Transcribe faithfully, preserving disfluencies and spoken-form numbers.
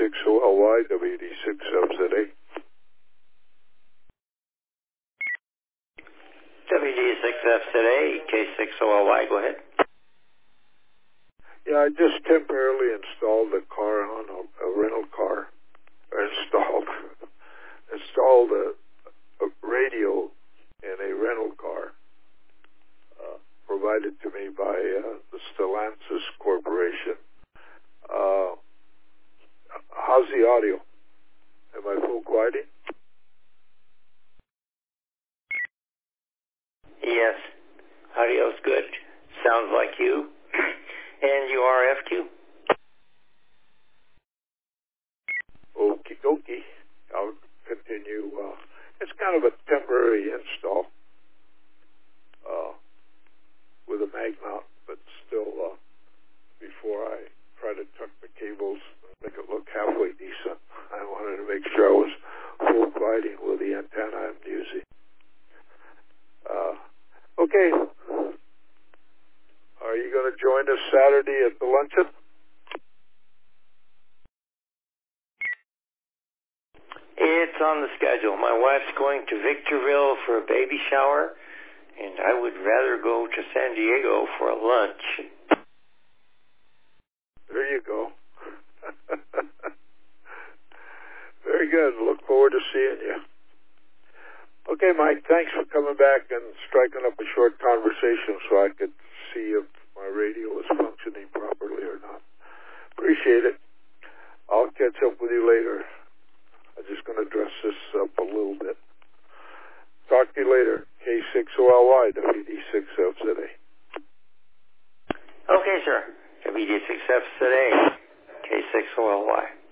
six O L Y, W D six F Z A. W D six F Z A, K six O L Y, go ahead. Yeah, I just temporarily installed a car on a, a rental car. Or installed installed a, a radio in a rental car uh, provided to me by uh, the Stellantis Corporation. Uh, how's the audio? Am I full quieting? Yes, audio's good. Sounds like you. And you are F Q? Okie dokie. I'll continue. Uh, it's kind of a temporary install uh, with a mag mount, but still, uh, before I try to tuck the cables and make it look halfway decent, I wanted to make sure I was full quieting with the antenna I'm using. Uh, okay. Are you going to join us Saturday at the luncheon? It's on the schedule. My wife's going to Victorville for a baby shower, and I would rather go to San Diego for a lunch. There you go. Very good. Look forward to seeing you. Okay, Mike, thanks for coming back and striking up a short conversation so I could see if my radio is functioning properly or not. Appreciate it. I'll catch up with you later. I'm just going to dress this up a little bit. Talk to you later. K six O L Y, W D six F Z A. Okay, sir. W D six F Z A, K six O L Y.